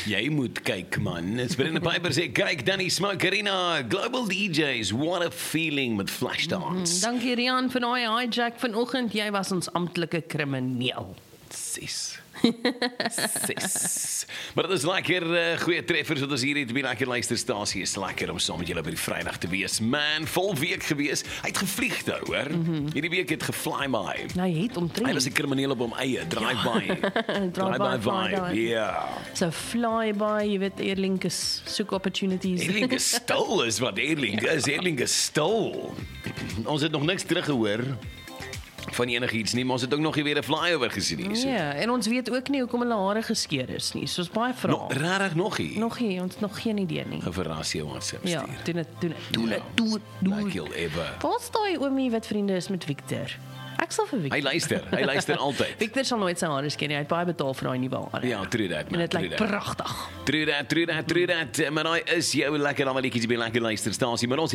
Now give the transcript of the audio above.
Jy moet kyk man. Brendan Piper sê kyk, Danny Smoke Arena, Global DJs, what a feeling met Flashdance. Dankie Rian vir daai hijack vanoggend. Jy was ons amptelike krimineel. 6. Maar dit is lekker goeie treffers wat ons hier het by lekker luisterstasie. Is lekker om saam met julle by die Vrydag te wees. Man, vol week gewees. Hy het gevlieg nou, hoor. Hierdie week het gefly by. Hy het omtrent. Hy was 'n krimineel op hom eie, drive-by. Drive-by vibe. Ja. So fly-by, jy weet Airlink is soek opportunities. Airlink is stil is wat Airlink is. Airlink is stil. Ons het nog niks teruggehoor van enigiets nie, maar ons het ook nog nie weer 'n flyover gesien nie. So. Ja, en ons weet ook nie hoekom hulle hare geskeer is nie. Soos baie vrae. Regtig nog nie. Nog nie, ons het nog geen idee nie. Verras jou ons stuur. Ja, doen dit. Like you'll ever. Waar's daai oomie wat vriende is met Victor? Ek sal vir Victor. Hy luister altyd. Victor sal nooit sy hare skeer nie. Hy het baie betaal vir daai nuwe hare. Ja, true that man. En dit lyk pragtig. True that. Maar hy is jou lekker allemaal liedjies by lekker luisterstasie, maar ons